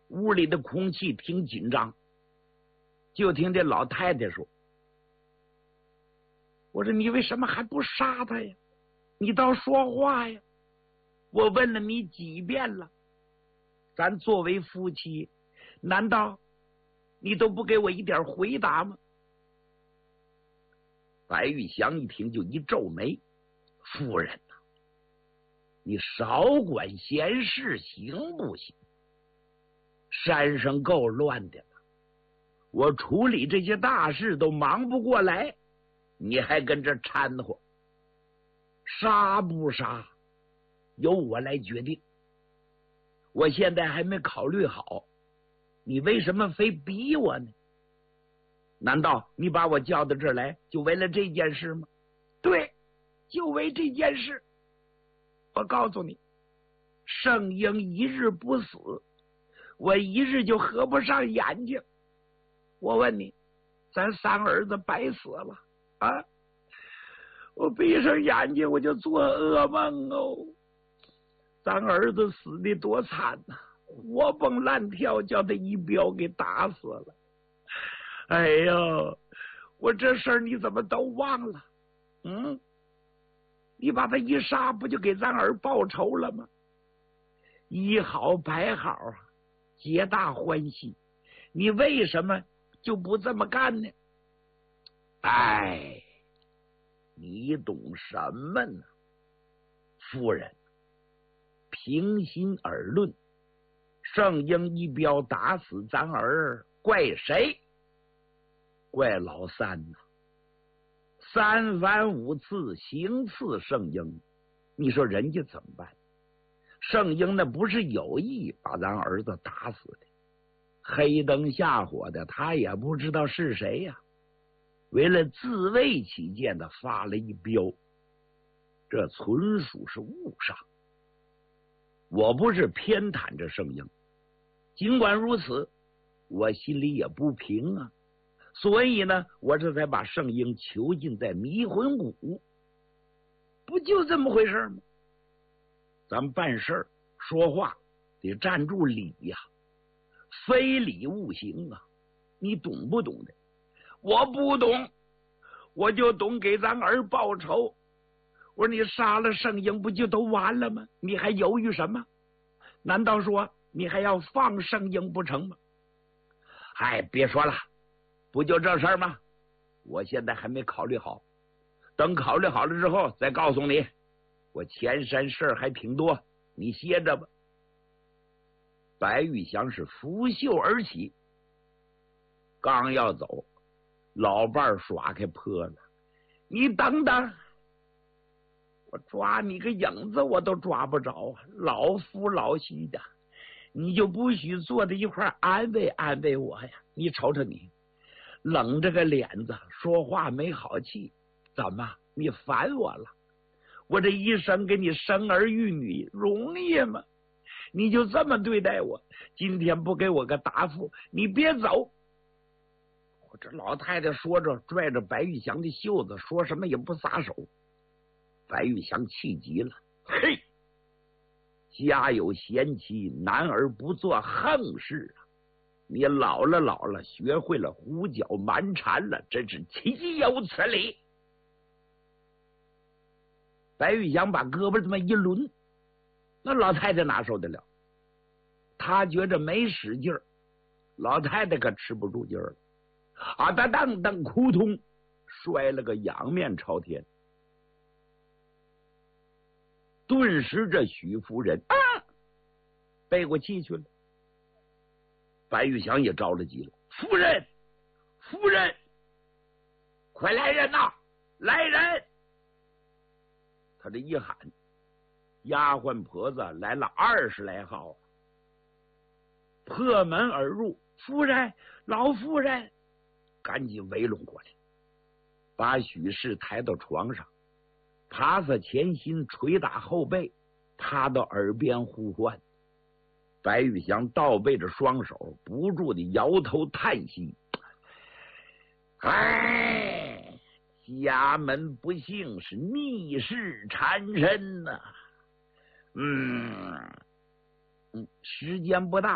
屋里的空气挺紧张，就听这老太太说：“我说你为什么还不杀他呀？你倒说话呀！我问了你几遍了，咱作为夫妻，难道你都不给我一点回答吗？”白玉祥一听就一皱眉：“夫人呐，你少管闲事行不行？山上够乱的了，我处理这些大事都忙不过来，你还跟这掺和。杀不杀由我来决定，我现在还没考虑好，你为什么非逼我呢？难道你把我叫到这儿来就为了这件事吗？”“对，就为这件事。我告诉你，圣婴一日不死，我一日就合不上眼睛。我问你，咱三儿子白死了啊！我闭上眼睛我就做噩梦哦。咱儿子死的多惨呐，活蹦乱跳，叫他一镖给打死了。哎呦，我这事儿你怎么都忘了？你把他一杀，不就给咱儿报仇了吗？一好百好啊，皆大欢喜。你为什么就不这么干呢？”“哎，你懂什么呢？夫人，平心而论，圣婴一镖打死咱儿，怪谁？怪老三呐！三番五次行刺圣婴，你说人家怎么办？圣婴那不是有意把咱儿子打死的，黑灯瞎火的，他也不知道是谁呀。为了自卫起见的发了一镖，这纯属是误杀。我不是偏袒着圣婴，尽管如此，我心里也不平啊。所以呢，我这才把圣婴囚禁在迷魂谷，不就这么回事吗？咱们办事说话得站住理呀，非礼勿行啊，你懂不懂的？”“我不懂，我就懂给咱儿报仇。我说你杀了圣婴不就都完了吗？你还犹豫什么？难道说你还要放圣婴不成吗？”“哎，别说了，不就这事儿吗？我现在还没考虑好，等考虑好了之后再告诉你。我前山事儿还挺多，你歇着吧。”白玉祥是拂袖而起，刚要走，老伴儿耍开泼了：“你等等，我抓你个影子我都抓不着啊！老夫老妻的，你就不许坐在一块安慰安慰我呀？你瞅瞅你，冷着个脸子，说话没好气，怎么你烦我了？我这一生给你生儿育女容易吗？你就这么对待我？今天不给我个答复，你别走！”我这老太太说着，拽着白玉祥的袖子，说什么也不撒手。白玉祥气急了：“嘿，家有贤妻，男儿不做横事啊！你老了，学会了胡搅蛮缠了，真是岂有此理！”白玉祥把胳膊这么一抡，那老太太哪受得了？他觉着没使劲儿，老太太可吃不住劲儿了，啊哒当当，扑通摔了个仰面朝天。顿时这许夫人背过气去了。白玉祥也着了急了：“夫人，夫人，快来人呐，来人！”他这一喊，丫鬟婆子来了20来号，破门而入。夫人，老夫人，赶紧围拢过来，把许氏抬到床上，爬下前心，捶打后背，趴到耳边呼唤。白玉祥倒背着双手，不住的摇头叹息：“哎，家门不幸，是逆势缠身呐。时间不大。”